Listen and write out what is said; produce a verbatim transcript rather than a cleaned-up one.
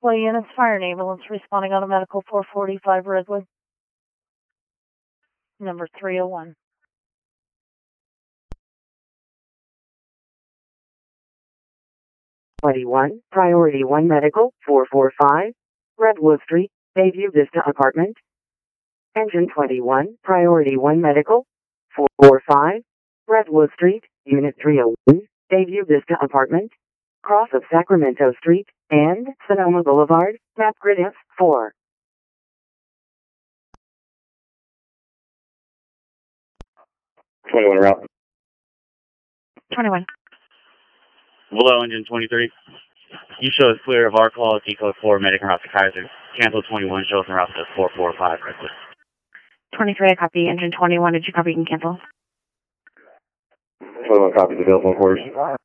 All units, fire and ambulance responding on a medical four forty-five Redwood. Number three oh one. twenty-one, Priority one Medical, four forty-five, Redwood Street, Bayview Vista Apartment. Engine twenty-one, Priority one Medical, four forty-five, Redwood Street, Unit three oh one, Bayview Vista Apartment. Cross of Sacramento Street and Sonoma Boulevard, map grid F four. twenty-one route. twenty-one. Below engine twenty-three. You show us clear of our call, decode four, medic and route to Kaiser. Cancel twenty-one, show us en route to four forty-five, Redwood. twenty-three, I copy. Engine twenty-one, did you copy? You can cancel. twenty-one copies available for you.